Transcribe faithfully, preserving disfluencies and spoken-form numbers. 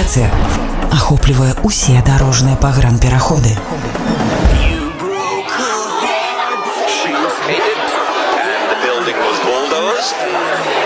навігацыя, ахоплівае ўсе дарожныя пагранпераходы. And the building was bulldozed.